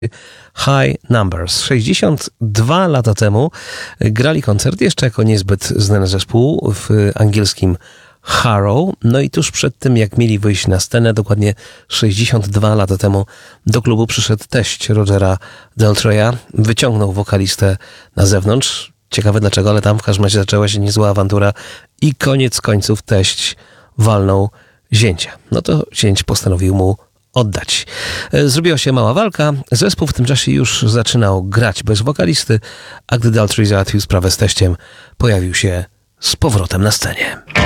High Numbers. 62 lata temu grali koncert jeszcze jako niezbyt znany zespół w angielskim Harrow. No i tuż przed tym, jak mieli wyjść na scenę, dokładnie 62 lata temu, do klubu przyszedł teść Rogera Daltrey'a. Wyciągnął wokalistę na zewnątrz. Ciekawe dlaczego, ale tam w każdym razie zaczęła się niezła awantura i koniec końców teść walnął zięcia. No to zięć postanowił mu oddać. Zrobiła się mała walka. Zespół w tym czasie już zaczynał grać bez wokalisty, a gdy Daltrey załatwił sprawę z teściem, pojawił się z powrotem na scenie.